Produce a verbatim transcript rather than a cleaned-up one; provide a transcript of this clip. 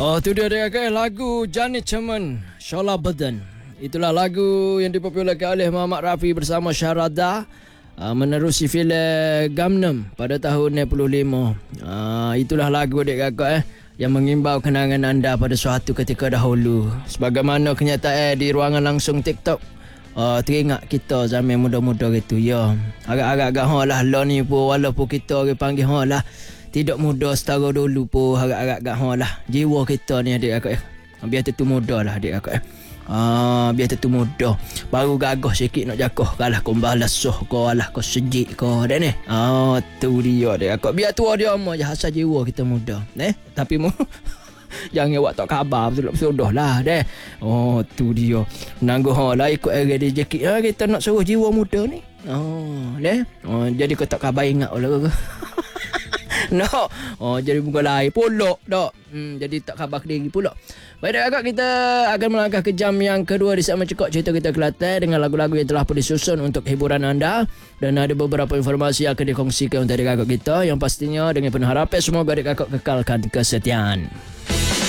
Oh, tu dia dia kan lagu Janet Cerman, Shola Badan. Itulah lagu yang dipopularkan oleh Muhammad Rafi bersama Syarada uh, menerusi filem Gangnam pada tahun enam puluh lima. Uh, itulah lagu adik kakak eh yang mengimbau kenangan anda pada suatu ketika dahulu. Sebagaimana kenyataan di ruangan langsung TikTok. Uh, teringat kita zaman muda-muda gitu ya. Agak-agak ha lah lah ni pun walaupun kita orang panggil ha lah tidak muda setara dulu pun agak-agak ha lah. Jiwa kita ni adik kakak eh. Biar tentu muda lah adik kakak eh. Ah, biar tentu muda. Baru gagah sikit nak jakoh kalah kau balas soh kau alah kau sejik kau dah ni. Ah, tu dia adik kakak. Biar tua dia mah je asal jiwa kita muda. Eh, tapi mu jangan awak tak khabar betul-betul dah lah deh. Oh, tu dia. Nanggo ha lah ikut area rezeki. Ha, kita nak suruh jiwa muda ni. Oh, deh. Oh, jadi kau tak khabar ingat lah. No. Oh, jadi muka lain pulak dak. Hmm, jadi tak khabar diri pula. Baik agak kita akan melangkah ke jam yang kedua di segmen Cekok Cerita Kita Kelantan dengan lagu-lagu yang telah pun disusun untuk hiburan anda, dan ada beberapa informasi yang akan dikongsikan untuk adik kakak kita yang pastinya dengan penuh harapan semoga adik kakak kekalkan kesetiaan.